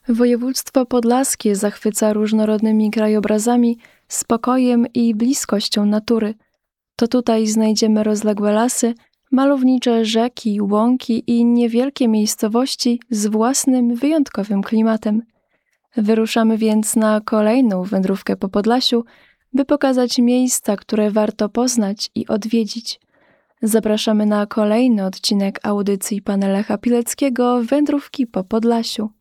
Województwo podlaskie zachwyca różnorodnymi krajobrazami, spokojem i bliskością natury. To tutaj znajdziemy rozległe lasy, malownicze rzeki, łąki i niewielkie miejscowości z własnym, wyjątkowym klimatem. Wyruszamy więc na kolejną wędrówkę po Podlasiu, by pokazać miejsca, które warto poznać i odwiedzić. Zapraszamy na kolejny odcinek audycji pana Lecha Pileckiego Wędrówki po Podlasiu.